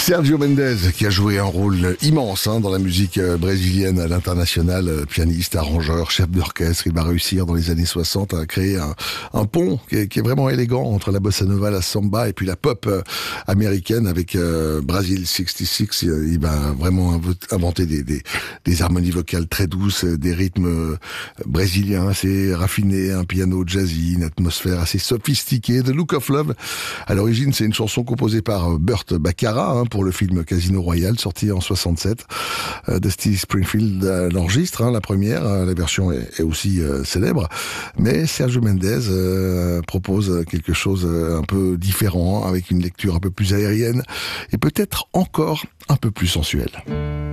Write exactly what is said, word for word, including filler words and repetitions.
Sergio Mendes, qui a joué un rôle immense hein, dans la musique brésilienne à l'international, pianiste, arrangeur, chef d'orchestre. Il va réussir dans les années soixante à créer un, un pont qui est, qui est vraiment élégant entre la bossa nova, la samba et puis la pop américaine avec euh, Brazil soixante-six. Il va vraiment inventer des, des, des harmonies vocales très douces, des rythmes brésiliens assez raffinés, un piano jazzy, une atmosphère assez sophistiquée. The Look of Love, à l'origine, c'est une chanson composée par Burt Bacharach hein, pour le film Casino Royale, sorti en soixante-sept. Euh, Dusty Springfield euh, l'enregistre, hein, la première. Euh, la version est, est aussi euh, célèbre. Mais Sergio Mendes euh, propose quelque chose euh, un peu différent, avec une lecture un peu plus aérienne et peut-être encore un peu plus sensuelle.